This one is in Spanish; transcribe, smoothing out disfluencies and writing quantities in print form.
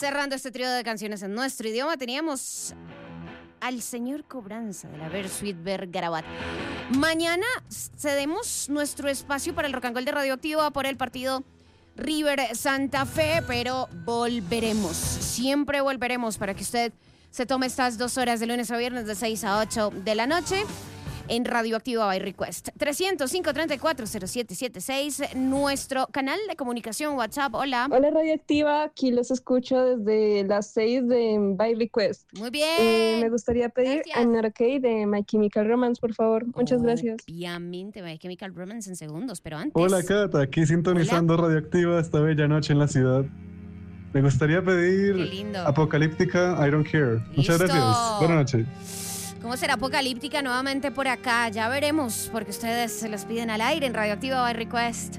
Cerrando este trío de canciones en nuestro idioma, teníamos al señor Cobranza de la Versuit Vergarabat. Mañana cedemos nuestro espacio para el Rock and Roll de Radioactiva por el partido River Santa Fe, pero volveremos, siempre volveremos para que usted se tome estas 2 horas de lunes a viernes de 6 a 8 de la noche en Radioactiva by Request. 300-534-0776, nuestro canal de comunicación WhatsApp. Hola. Hola Radioactiva, aquí los escucho desde las 6 de By Request. Muy bien. Me gustaría pedir An Arcade de My Chemical Romance, por favor. Muchas gracias. Obviamente, My Chemical Romance en segundos, pero antes... Hola Cata, aquí sintonizando Radioactiva esta bella noche en la ciudad. Me gustaría pedir Apocalíptica, I Don't Care. Muchas gracias. Buenas noches. ¿Cómo será Apocalíptica nuevamente por acá? Ya veremos, porque ustedes se los piden al aire en Radioactiva by Request.